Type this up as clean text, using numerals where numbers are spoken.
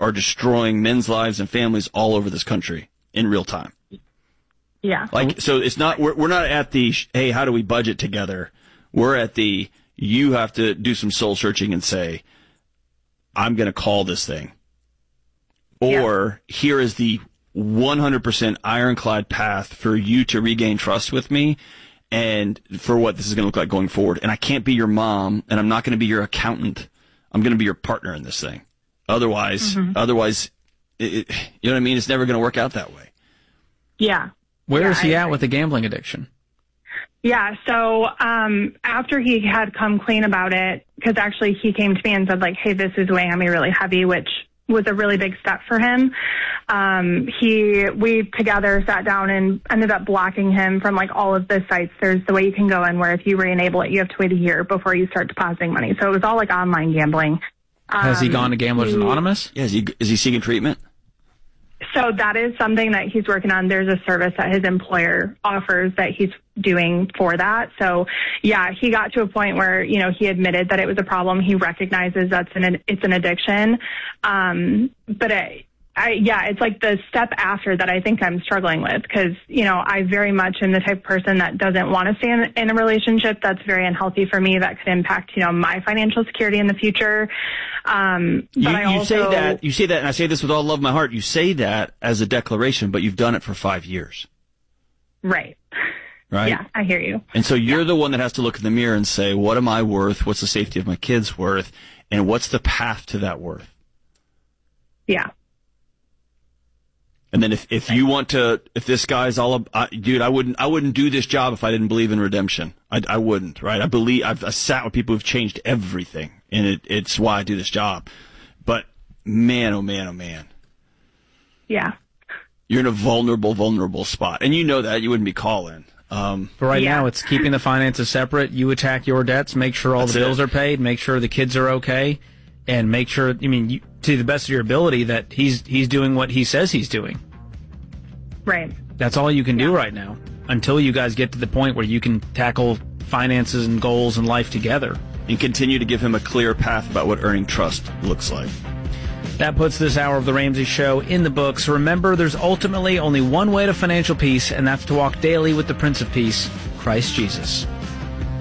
are destroying men's lives and families all over this country in real time. Yeah. Like, so it's not, we're not at the, hey, how do we budget together? We're at the, you have to do some soul searching and say, I'm going to call this thing. Or here is the 100% ironclad path for you to regain trust with me and for what this is going to look like going forward. And I can't be your mom, and I'm not going to be your accountant. I'm going to be your partner in this thing. Otherwise, you know what I mean? It's never going to work out that way. Yeah. Where is he at with the gambling addiction? Yeah, so after he had come clean about it, because actually he came to me and said, like, hey, this is weighing on me really heavy, which was a really big step for him. We together sat down and ended up blocking him from, like, all of the sites. There's the way you can go in where if you re-enable it, you have to wait a year before you start depositing money. So it was all, like, online gambling. Has he gone to Gamblers Anonymous? Yeah, is he seeking treatment? So that is something that he's working on. There's a service that his employer offers that he's doing for that. So, yeah, he got to a point where, you know, he admitted that it was a problem. He recognizes it's an addiction. But it's like the step after that I think I'm struggling with because, you know, I very much am the type of person that doesn't want to stay in a relationship that's very unhealthy for me that could impact, you know, my financial security in the future. You say that, and I say this with all love in my heart, you say that as a declaration, but you've done it for 5 years. Right. Right? Yeah, I hear you. And so you're the one that has to look in the mirror and say, what am I worth? What's the safety of my kids worth? And what's the path to that worth? Yeah. And then if you want to, if this guy's all, dude, I wouldn't do this job if I didn't believe in redemption. I wouldn't, right? I've sat with people who've changed everything, and it's why I do this job. But man, oh man, oh man. Yeah. You're in a vulnerable spot. And you know that. You wouldn't be calling. But right now, it's keeping the finances separate. You attack your debts, make sure all the bills are paid, make sure the kids are okay, and make sure, to the best of your ability, that he's doing what he says he's doing. Right. That's all you can do right now until you guys get to the point where you can tackle finances and goals and life together. And continue to give him a clear path about what earning trust looks like. That puts this hour of The Ramsey Show in the books. Remember, there's ultimately only one way to financial peace, and that's to walk daily with the Prince of Peace, Christ Jesus.